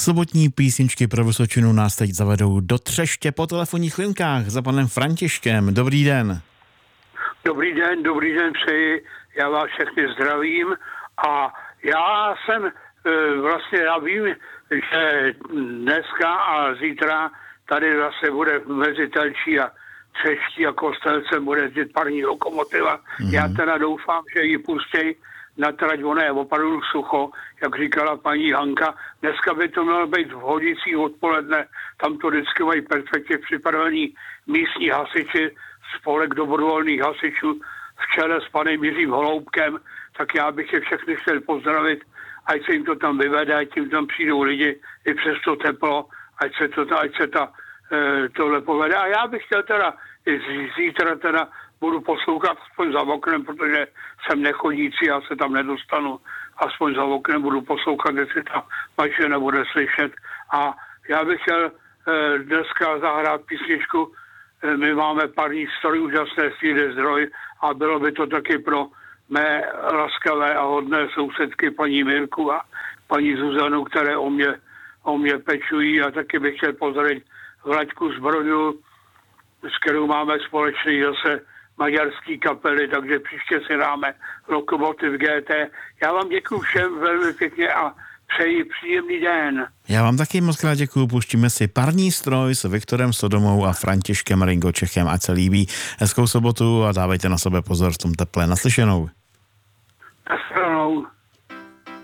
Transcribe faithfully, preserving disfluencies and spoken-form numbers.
Sobotní písničky pro Vysočinu nás teď zavedou do Třeště po telefonních linkách za panem Františkem. Dobrý den. Dobrý den, dobrý den přeji. Já vás všechny zdravím a já jsem vlastně, já vím, že dneska a zítra tady zase bude mezi Telčí a Třeští a Kostelcem bude jezdit parní lokomotiva. Mm-hmm. Já teda doufám, že ji pustějí na trať, ono je opravdu sucho, jak říkala paní Hanka. Dneska by to mělo být v Hodicích odpoledne, tam to vždycky mají perfektně připravení místní hasiči, spolek dobrovolných hasičů v čele s panem Jiřím Holoubkem, tak já bych je všechny chtěl pozdravit, ať se jim to tam vyvede, ať tím tam přijdou lidi i přes to teplo, ať se to, ať se ta, e, tohle povede. A já bych chtěl teda, zítra teda budu poslouchat aspoň za oknem, protože jsem nechodící, já se tam nedostanu, aspoň za oknem budu poslouchat, jestli ta mašina bude slyšet. A já bych chtěl e, dneska zahrát písničku, e, my máme parní stroj, úžasné síly zdroj a bylo by to taky pro mé laskavé a hodné sousedky paní Mirku a paní Zuzanu, které o mě, o mě pečují, a taky bych chtěl pozdravit Vlaďku z Brodu, s kterou máme společný zase maďarský kapely, takže příště si dáme Lokomotiv G T. Já vám děkuju všem velmi pěkně a přeji příjemný den. Já vám taky moc krát děkuju, puštíme si parní stroj s Viktorem Sodomou a Františkem Ringočechem, ať se líbí. Hezkou sobotu a dávejte na sebe pozor v tom teple. Naslyšenou.